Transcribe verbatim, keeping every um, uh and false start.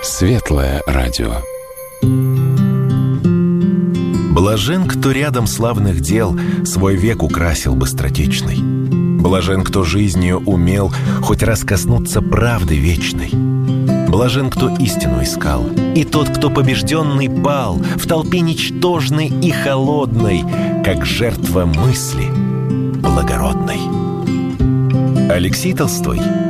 Светлое радио. Блажен, кто рядом славных дел свой век украсил быстротечный. Блажен, кто жизнью умел хоть раз коснуться правды вечной. Блажен, кто истину искал, и тот, кто побежденный пал в толпе ничтожной и холодной, как жертва мысли благородной. Алексей Толстой.